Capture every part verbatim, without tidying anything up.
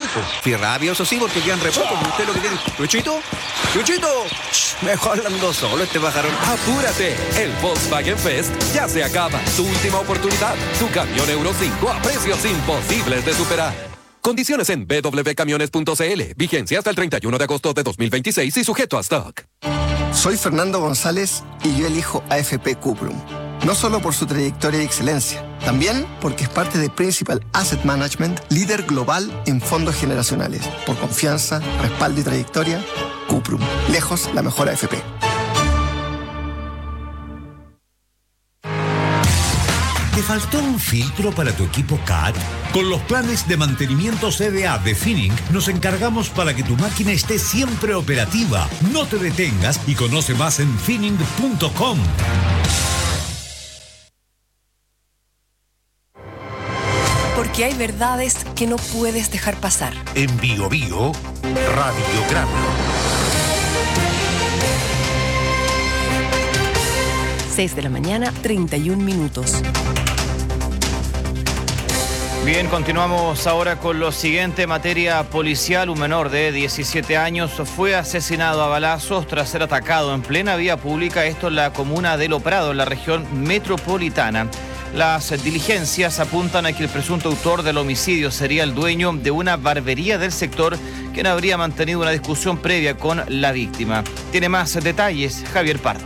po. Fui rápido, eso sí, porque quedan re pocos. ¿Usted lo que tiene? ¿Luchito? ¡Luchito! Shh, mejor ando solo este pajarón. ¡Apúrate! El Volkswagen Fest ya se acaba. Tu última oportunidad. Tu camión Euro cinco a precios imposibles de superar. Condiciones en b w camiones punto c l. Vigencia hasta el treinta y uno de agosto de dos mil veintiséis y sujeto a stock. Soy Fernando González y yo elijo A F P Cuprum. No solo por su trayectoria y excelencia, también porque es parte de Principal Asset Management, líder global en fondos generacionales. Por confianza, respaldo y trayectoria, Cuprum. Lejos la mejor A F P. ¿Te faltó un filtro para tu equipo C A T? Con los planes de mantenimiento C D A de Finning nos encargamos para que tu máquina esté siempre operativa. No te detengas y conoce más en finning punto com. Porque hay verdades que no puedes dejar pasar. En Bio Bio, Radiograma. seis de la mañana, treinta y un minutos. Bien, continuamos ahora con lo siguiente. Materia policial. Un menor de diecisiete años fue asesinado a balazos tras ser atacado en plena vía pública. Esto en la comuna de Lo Prado, en la región metropolitana. Las diligencias apuntan a que el presunto autor del homicidio sería el dueño de una barbería del sector, quien habría mantenido una discusión previa con la víctima. Tiene más detalles Javier Pardo.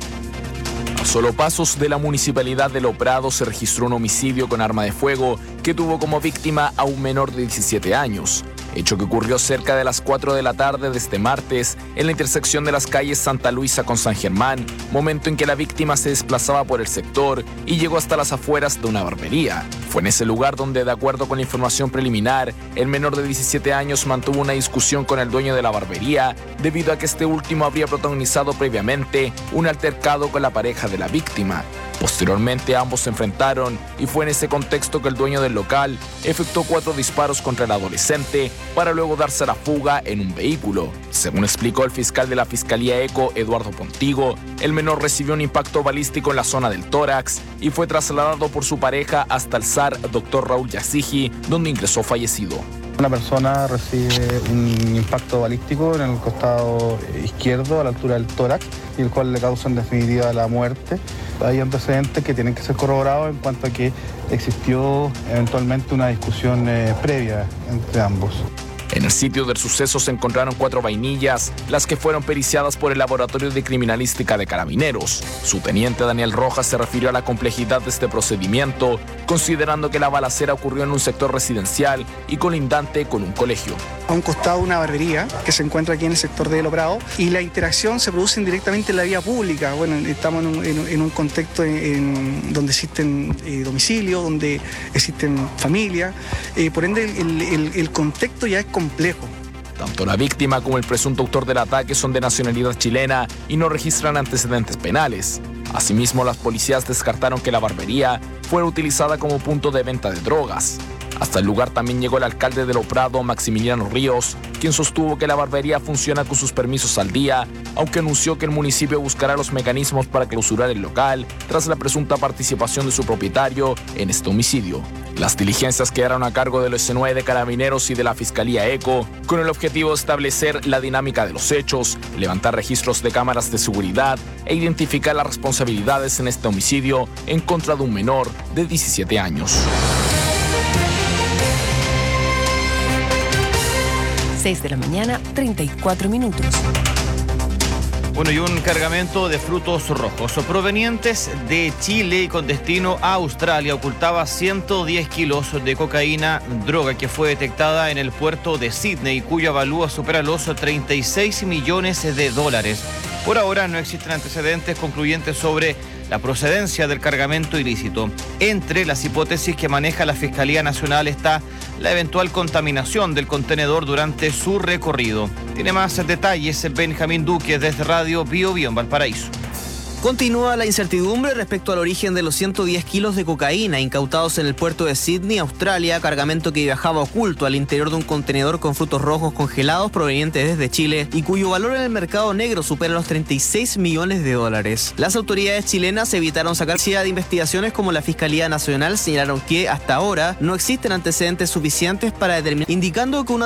A solo pasos de la municipalidad de Lo Prado se registró un homicidio con arma de fuego que tuvo como víctima a un menor de diecisiete años. Hecho que ocurrió cerca de las cuatro de la tarde de este martes en la intersección de las calles Santa Luisa con San Germán, momento en que la víctima se desplazaba por el sector y llegó hasta las afueras de una barbería. Fue en ese lugar donde, de acuerdo con la información preliminar, el menor de diecisiete años mantuvo una discusión con el dueño de la barbería debido a que este último habría protagonizado previamente un altercado con la pareja de la víctima. Posteriormente ambos se enfrentaron y fue en ese contexto que el dueño del local efectuó cuatro disparos contra el adolescente para luego darse a la fuga en un vehículo. Según explicó el fiscal de la Fiscalía ECO, Eduardo Pontigo, el menor recibió un impacto balístico en la zona del tórax y fue trasladado por su pareja hasta el S A R Doctor Raúl Yasigi, donde ingresó fallecido. Una persona recibe un impacto balístico en el costado izquierdo a la altura del tórax y el cual le causa en definitiva la muerte. Hay antecedentes que tienen que ser corroborados en cuanto a que existió eventualmente una discusión eh, previa entre ambos. En el sitio del suceso se encontraron cuatro vainillas, las que fueron periciadas por el Laboratorio de Criminalística de Carabineros. Su teniente Daniel Rojas se refirió a la complejidad de este procedimiento, considerando que la balacera ocurrió en un sector residencial y colindante con un colegio. A un costado una barbería que se encuentra aquí en el sector de Lo Prado y la interacción se produce directamente en la vía pública. Bueno, estamos en un, en, en un contexto en, en, donde existen eh, domicilios, donde existen familias, eh, por ende el, el, el contexto ya es complejo. Tanto la víctima como el presunto autor del ataque son de nacionalidad chilena y no registran antecedentes penales. Asimismo, las policías descartaron que la barbería fuera utilizada como punto de venta de drogas. Hasta el lugar también llegó el alcalde de Lo Prado, Maximiliano Ríos, quien sostuvo que la barbería funciona con sus permisos al día, aunque anunció que el municipio buscará los mecanismos para clausurar el local tras la presunta participación de su propietario en este homicidio. Las diligencias quedaron a cargo del S nueve de Carabineros y de la Fiscalía ECO, con el objetivo de establecer la dinámica de los hechos, levantar registros de cámaras de seguridad e identificar las responsabilidades en este homicidio en contra de un menor de diecisiete años. seis de la mañana, treinta y cuatro minutos. Bueno, y un cargamento de frutos rojos provenientes de Chile y con destino a Australia ocultaba ciento diez kilos de cocaína, droga que fue detectada en el puerto de Sydney, cuyo avalúo supera los treinta y seis millones de dólares. Por ahora no existen antecedentes concluyentes sobre la procedencia del cargamento ilícito. Entre las hipótesis que maneja la Fiscalía Nacional está la eventual contaminación del contenedor durante su recorrido. Tiene más detalles Benjamín Duque desde Radio Bio Bio en Valparaíso. Continúa la incertidumbre respecto al origen de los ciento diez kilos de cocaína incautados en el puerto de Sydney, Australia, cargamento que viajaba oculto al interior de un contenedor con frutos rojos congelados provenientes desde Chile y cuyo valor en el mercado negro supera los treinta y seis millones de dólares. Las autoridades chilenas evitaron sacar cierre de investigaciones como la Fiscalía Nacional señalaron que hasta ahora no existen antecedentes suficientes para determinar, indicando que una